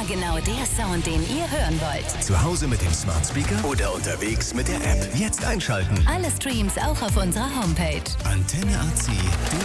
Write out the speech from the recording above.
Immer genau der Sound, den ihr hören wollt. Zu Hause mit dem Smart Speaker oder unterwegs mit der App. Jetzt einschalten. Alle Streams auch auf unserer Homepage. Antenne AC.